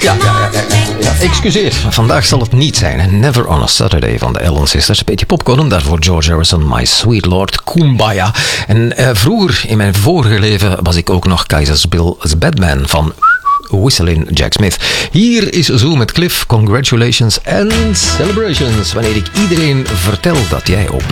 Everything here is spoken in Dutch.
Excuseer, vandaag zal het niet zijn. Never on a Saturday van de Ellen Sisters. Een beetje popcorn, daarvoor George Harrison, My Sweet Lord, Kumbaya. En vroeger, in mijn vorige leven, was ik ook nog Keizers Bill's Batman van Whistling Jack Smith. Hier is Zo met Cliff. Congratulations and celebrations. Wanneer ik iedereen vertel dat jij op